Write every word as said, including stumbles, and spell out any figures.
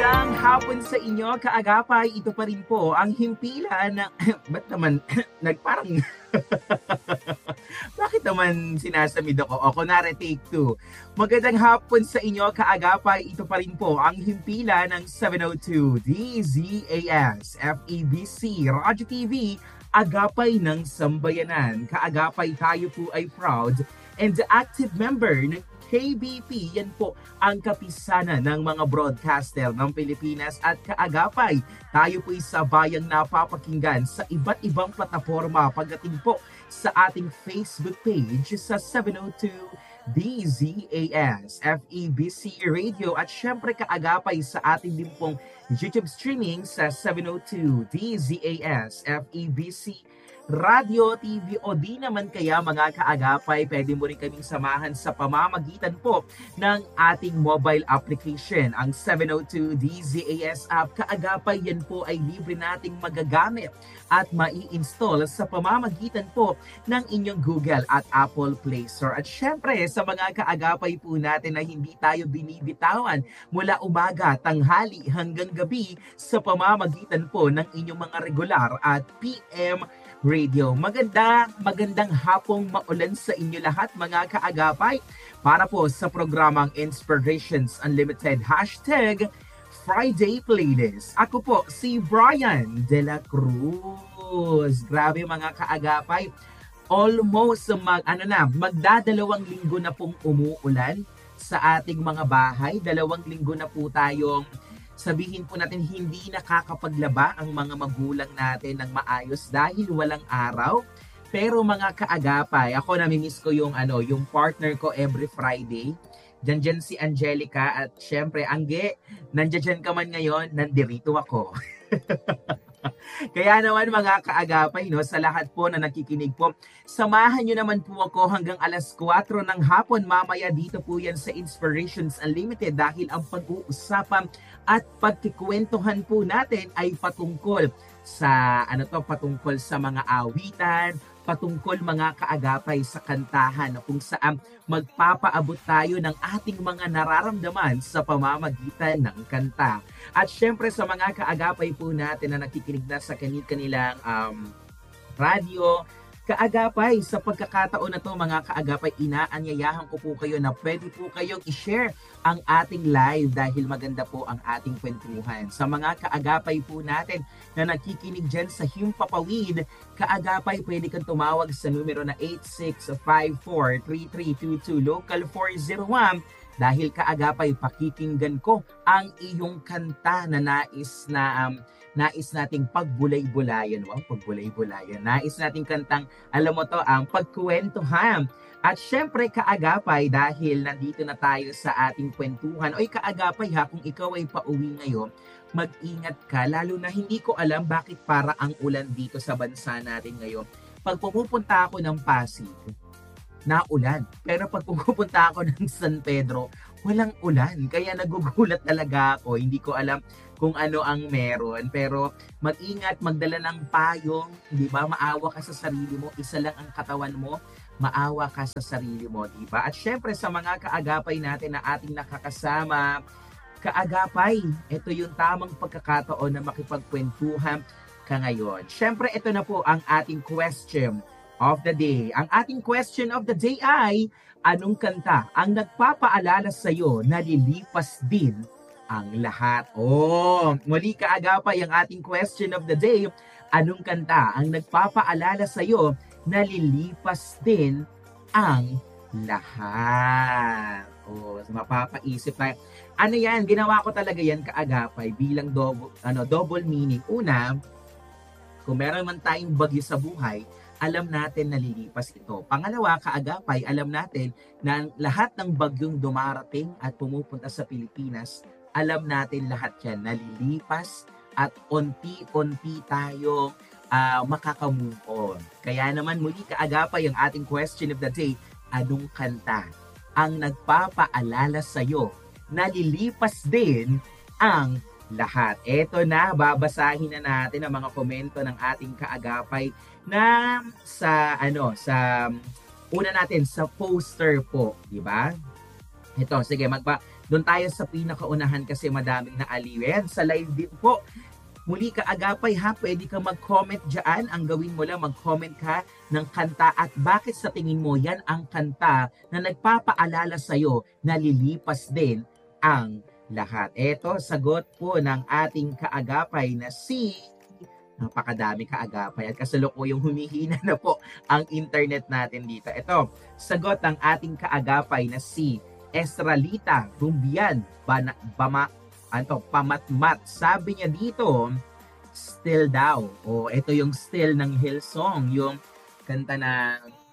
Magandang hapon sa inyo, kaagapay. Ito pa rin po ang himpilan ng... Ba't naman nagparang... Bakit naman sinasamid ako? O, kunwari take two. Magandang hapon sa inyo, kaagapay. Ito pa rin po ang himpilan ng seven oh two D Z A S F E B C Radyo T V, Agapay ng Sambayanan. Kaagapay, tayo po ay proud and active member ng K B P. Yan po ang kapisanan ng mga broadcaster ng Pilipinas at kaagapay. Tayo po ay sabayang napapakinggan sa iba't ibang plataforma pagdating po sa ating Facebook page sa seven oh two D Z A S F E B C Radio at syempre kaagapay sa ating din pong YouTube streaming sa seven oh two D Z A S F E B C Radio T V o di naman kaya mga kaagapay, pwede mo rin kaming samahan sa pamamagitan po ng ating mobile application, ang seven oh two D Z A S app. Kaagapay, yan po ay libre nating magagamit at mai-install sa pamamagitan po ng inyong Google at Apple Play Store. At syempre, sa mga kaagapay po natin na hindi tayo binibitawan mula umaga, tanghali hanggang gabi sa pamamagitan po ng inyong mga regular at P M Radio. Maganda, magandang hapong maulan sa inyo lahat mga kaagapay para po sa programang Inspirations Unlimited Hashtag Friday Playlist. Ako po si Brian De La Cruz. Grabe mga kaagapay, almost mag, ano na, magdadalawang linggo na pong umuulan sa ating mga bahay. Dalawang linggo na po tayong sabihin po natin hindi nakakapaglaba ang mga magulang natin ng maayos dahil walang araw. Pero mga kaagapay, ako namimiss ko yung ano, yung partner ko every Friday. Diyan dyan si Angelica at syempre, Angge, nandiyan dyan ka man ngayon, nandirito ako. Kaya naman mga kaagapay, no, sa lahat po na nakikinig po, samahan nyo naman po ako hanggang alas kwatro ng hapon. Mamaya dito po yan sa Inspirations Unlimited dahil ang pag-uusapan at pagkikwentuhan po natin ay patungkol sa ano to, patungkol sa mga awitan, patungkol mga kaagapay sa kantahan kung saan magpapaabot tayo ng ating mga nararamdaman sa pamamagitan ng kanta. At syempre sa mga kaagapay po natin na nakikinig na sa kanilang um, radyo, kaagapay, sa pagkakataon na to mga kaagapay, inaanyayahan ko po kayo na pwede po kayong i-share ang ating live dahil maganda po ang ating kwentuhan. Sa mga kaagapay po natin na nakikinig dyan sa Himpapawid, kaagapay, pwede kang tumawag sa numero na eight six five four three three two two, local four oh one, dahil kaagapay, pakikinggan ko ang iyong kanta na nais na um, nais nating pagbulay-bulayan. Wow, pagbulay-bulayan. Nais nating kantang, alam mo to, ang pagkwentuhan. At syempre, kaagapay, dahil nandito na tayo sa ating kwentuhan, oy kaagapay ha, kung ikaw ay pauwi ngayon, mag-ingat ka, lalo na hindi ko alam bakit para ang ulan dito sa bansa natin ngayon. Pag pumupunta ako ng Pasig, na ulan. Pero pag pumupunta ako ng San Pedro, walang ulan. Kaya nagugulat talaga ako. Hindi ko alam kung ano ang meron. Pero mag-ingat, magdala ng payong, di ba? Maawa ka sa sarili mo. Isa lang ang katawan mo. Maawa ka sa sarili mo, di ba? At syempre sa mga kaagapay natin na ating nakakasama, kaagapay, ito yung tamang pagkakataon na makipagkwentuhan ka ngayon. Syempre, ito na po ang ating question of the day. Ang ating question of the day ay, anong kanta ang nagpapaalala sa iyo na lilipas din ang lahat? Oh, muli kaagapay ang ating question of the day. Anong kanta ang nagpapaalala sa iyo na lilipas din ang lahat? Oh, mapapaisip tayo. Ano yan? Ginawa ko talaga yan kaagapay bilang double, ano, double meaning. Una, kung meron man tayong bagyo sa buhay, alam natin na lilipas ito. Pangalawa, kaagapay, alam natin na lahat ng bagyong dumarating at pumupunta sa Pilipinas, alam natin lahat yan na lilipas at onti-onti tayong uh, makaka-move on. Kaya naman muli kaagapay ang ating question of the day, anong kanta ang nagpapaalala sa'yo na lilipas din ang lahat? Eto na, babasahin na natin ang mga komento ng ating kaagapay na sa ano sa una natin sa poster po, di ba? Ito, sige, magpa Doon tayo sa pinakaunahan kasi madaming naaliwen. Sa live din po, muli ka agapay ha, pwede ka mag-comment dyan. Ang gawin mo lang, mag-comment ka ng kanta at bakit sa tingin mo yan ang kanta na nagpapaalala sa'yo na lilipas din ang lahat. Ito, sagot po ng ating kaagapay na si... Napakadami kaagapay at kasalukuyang humihina na po ang internet natin dito. Ito, sagot ng ating kaagapay na si Estralita Rumbian Bana, Bama, ano, Pamatmat. Sabi niya dito, still daw. O, ito yung still ng Hillsong, yung kanta na